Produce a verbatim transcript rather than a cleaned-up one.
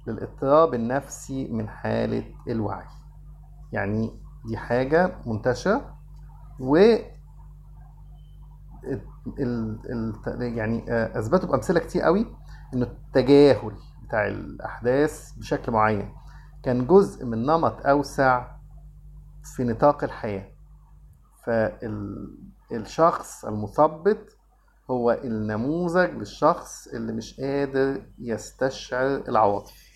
للاضطراب النفسي من حالة الوعي. يعني دي حاجة منتشرة، و ال... ال... يعني آه، أثبتوا بأمثلة كتير قوي إنه التجاهل بتاع الأحداث بشكل معين كان جزء من نمط أوسع في نطاق الحياة. فالشخص المثبط هو النموذج للشخص اللي مش قادر يستشعر العواطف.